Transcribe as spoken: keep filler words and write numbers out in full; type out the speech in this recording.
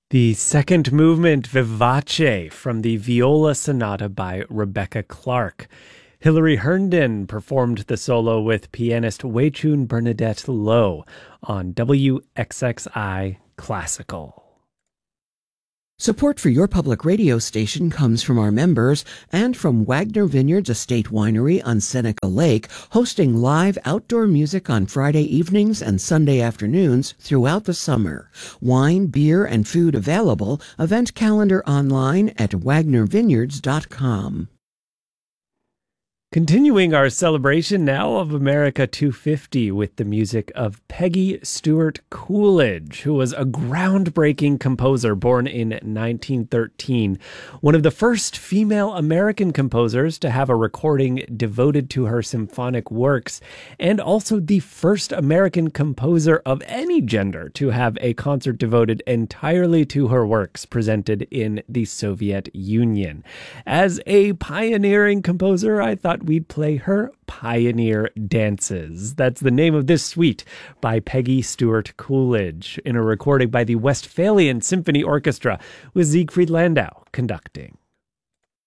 The second movement, Vivace, from the Viola Sonata by Rebecca Clark. Hilary Herndon performed the solo with pianist Wei-Chun Bernadette Lowe on W X X I Classical. Support for your public radio station comes from our members and from Wagner Vineyards Estate Winery on Seneca Lake, hosting live outdoor music on Friday evenings and Sunday afternoons throughout the summer. Wine, beer, and food available. Event calendar online at wagner vineyards dot com. Continuing our celebration now of America two fifty with the music of Peggy Stewart Coolidge, who was a groundbreaking composer born in nineteen thirteen, one of the first female American composers to have a recording devoted to her symphonic works, and also the first American composer of any gender to have a concert devoted entirely to her works presented in the Soviet Union. As a pioneering composer, I thought we'd play her Pioneer Dances. That's the name of this suite by Peggy Stewart Coolidge in a recording by the Westphalian Symphony Orchestra with Siegfried Landau conducting.